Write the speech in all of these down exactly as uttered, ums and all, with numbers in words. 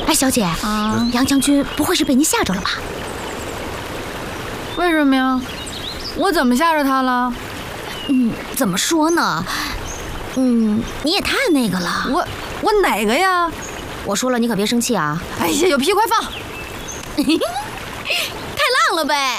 哎，小姐啊，杨将军不会是被您吓着了吧？ 为什么呀？我怎么吓着他了？ 嗯，怎么说呢？嗯，你也太那个了。 我我哪个呀？ 我说了，你可别生气啊！ 哎呀，有屁快放！ 太浪了呗！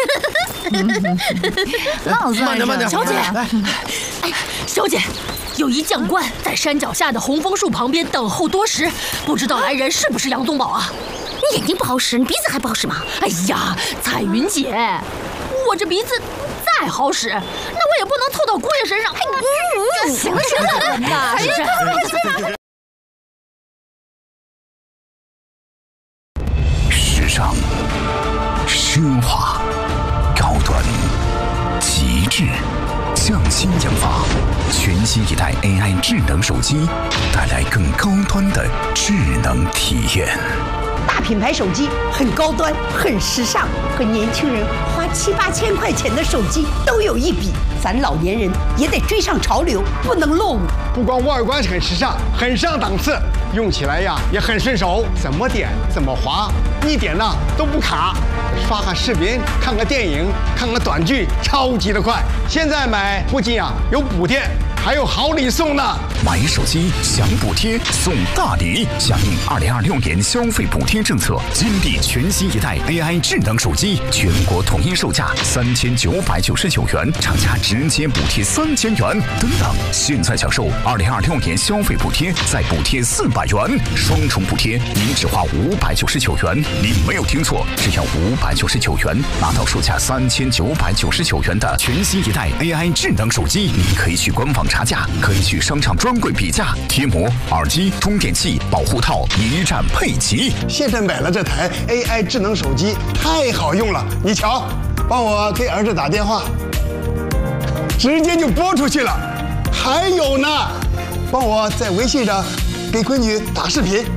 浪算慢点慢点， 小姐， 来， 哎，小姐。有一将官在山脚下的红枫树旁边等候多时，不知道来人是不是杨东宝啊？ 你眼睛不好使，你鼻子还不好使吗？ 哎呀，彩云姐，我这鼻子再好使，那我也不能凑到姑爷身上。 嗯，行了行了， 那是。 时尚、奢华、高端、极致。匠心研发，全新一代 A I 智能手机，带来更高端的智能体验。 大品牌手机很高端，很时尚，和年轻人花七八千块钱的手机都有一比。咱老年人也得追上潮流，不能落伍。 不光外观很时尚，很上档次，用起来呀也很顺手，怎么点怎么滑，一点呢都不卡。刷个视频，看个电影，看个短剧，超级的快。现在买不仅啊有补贴，还有好礼送呢。 买手机享补贴送大礼，响应二零二六年消费补贴政策，金地全新一代 A I 智能手机，全国统一售价三千九百九十九元，厂家直接补贴三千元。等等，现在享受二零二六年消费补贴，再补贴四百元，双重补贴，您只花五百九十九元。您没有听错，只要五百九十九元，拿到售价三千九百九十九元的全新一代 A I 智能手机。你可以去官网查价，可以去商场专柜比价，贴膜、耳机、充电器、保护套一站配齐。 现在买了这台 A I 智能手机，太好用了。你瞧，帮我给儿子打电话，直接就拨出去了。还有呢，帮我在微信上给闺女打视频。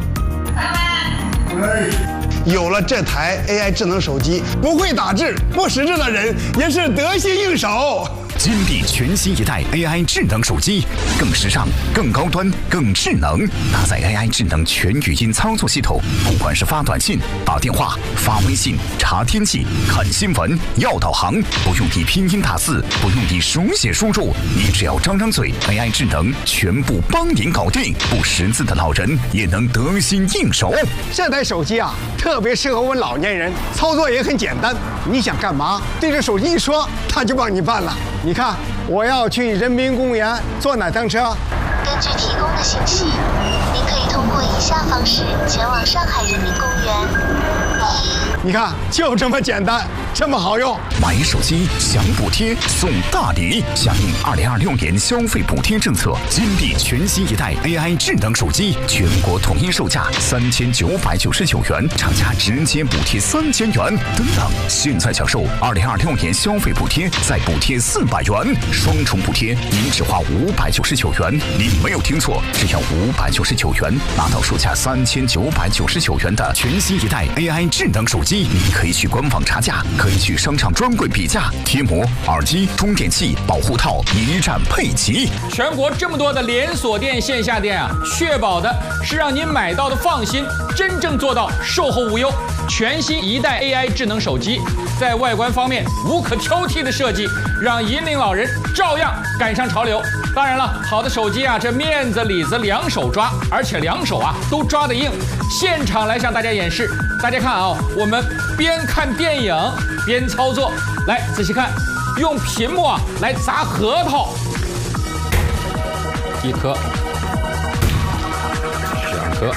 有了这台 A I 智能手机，不会打字、不识字的人也是得心应手。 金地全新一代 A I 智能手机，更时尚、更高端、更智能，搭载 A I 智能全语音操作系统，不管是发短信、打电话、发微信、查天气、看新闻、要导航，不用你拼音打字，不用你手写输入，你只要张张嘴 ，A I 智能全部帮您搞定，不识字的老人也能得心应手。 这台手机啊，特别适合我们老年人，操作也很简单。你想干嘛，对着手机一说，它就帮你办了。你看，我要去人民公园坐哪趟车？ 根据提供的信息，您可以通过以下方式前往上海人民公园。一， 你看，就这么简单，这么好用。 买手机享补贴送大礼，响应二零二六年消费补贴政策，金地全新一代 A I 智能手机，全国统一售价三千九百九十九元，厂家直接补贴三千元。等等，现在享受二零二六年消费补贴，再补贴四百元，双重补贴，您只花五百九十九元。您没有听错，只要五百九十九元，拿到售价三千九百九十九元的全新一代 A I 智能手机。您可以去官网查价，可以去商场专柜比价，贴膜、耳机、充电器、保护套一站配齐。 全国这么多的连锁店、线下店啊，确保的是让您买到的放心，真正做到售后无忧。全新一代 A I 智能手机，在外观方面无可挑剔的设计，让银龄老人照样赶上潮流。当然了，好的手机啊，这面子里子两手抓，而且两手啊都抓得硬。现场来向大家演示，大家看啊，我们边看电影边操作，来仔细看，用屏幕啊来砸核桃，一颗，两颗，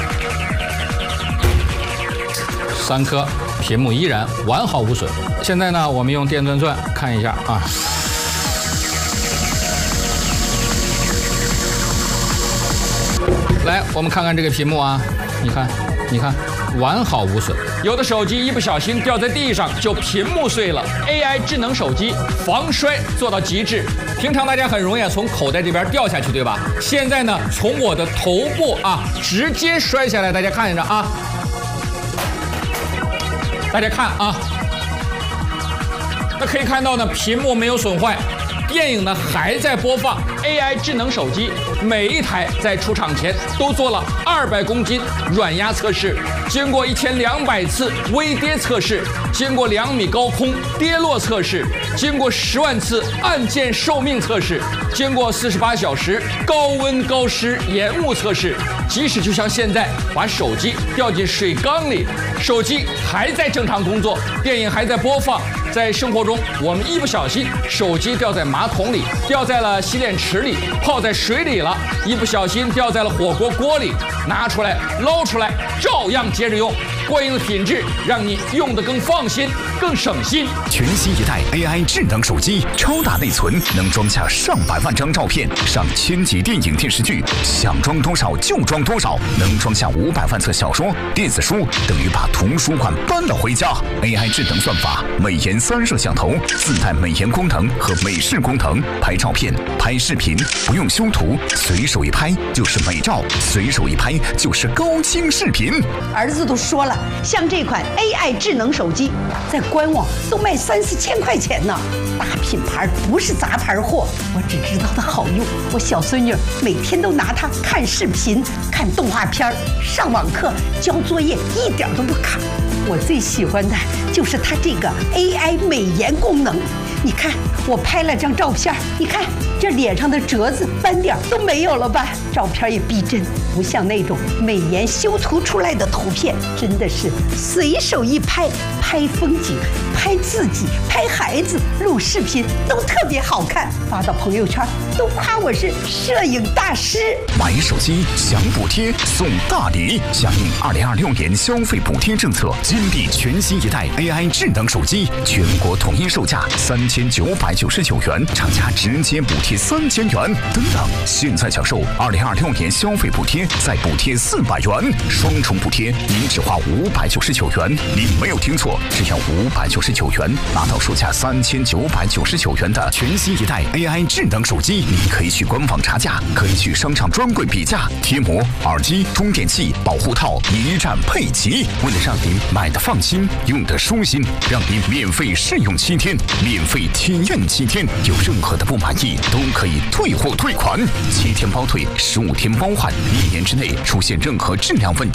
三颗，屏幕依然完好无损。现在呢，我们用电钻钻看一下啊。来，我们看看这个屏幕啊，你看，你看，完好无损。有的手机一不小心掉在地上就屏幕碎了 ，A I 智能手机防摔做到极致。平常大家很容易从口袋这边掉下去，对吧？现在呢，从我的头部啊直接摔下来，大家看着啊，大家看啊，那可以看到呢，屏幕没有损坏。 电影呢还在播放。A I 智能手机每一台在出厂前都做了二百公斤软压测试，经过一千两百次微跌测试，经过两米高空跌落测试，经过十万次按键寿命测试，经过四十八小时高温高湿延误测试。即使就像现在把手机掉进水缸里，手机还在正常工作，电影还在播放。在生活中，我们一不小心手机掉在马桶里，掉在了洗脸池里，泡在水里了，一不小心掉在了火锅锅里，拿出来捞出来，照样接着用。过硬的品质让你用得更放心、更省心。 全新一代 A I 智能手机，超大内存，能装下上百万张照片，上千集电影电视剧，想装多少就装多少，能装下五百万册小说、电子书，等于把图书馆搬了回家。A I 智能算法，美颜三摄像头，自带美颜功能和美视功能，拍照片、拍视频不用修图，随手一拍就是美照，随手一拍就是高清视频。 儿子都说了，像这款 A I 智能手机，在官网都卖三四千块钱呢。大品牌不是杂牌货，我只知道它好用。我小孙女每天都拿它看视频、看动画片、上网课、交作业，一点都不卡。我最喜欢的就是它这个 A I 美颜功能。你看，我拍了张照片，你看这脸上的褶子、斑点都没有了吧？照片也逼真，不像那种美颜修图出来的图片，真的是随手一拍，拍风景、拍自己、拍孩子、录视频都特别好看，发到朋友圈都夸我是摄影大师。 买手机享补贴送大礼，响应二零二六年消费补贴政策，金地全新一代 A I 智能手机，全国统一售价三千九百九十九元，厂家直接补贴三千元。等等，现在享受二零二六年消费补贴，再补贴四百元，双重补贴，您只花五百九十九元。您没有听错，只要五百九十九元，拿到售价三千九百九十九元的全新一代 A I 智能手机。您可以去官网查价，可以去商场专柜比价，贴膜、耳机、充电器、保护套一站配齐。为了让您买的放心，用的舒心，让您免费试用七天，免费体验七天，有任何的不满意都可以退货退款，七天包退，十五天包换，一年之内出现任何质量问题。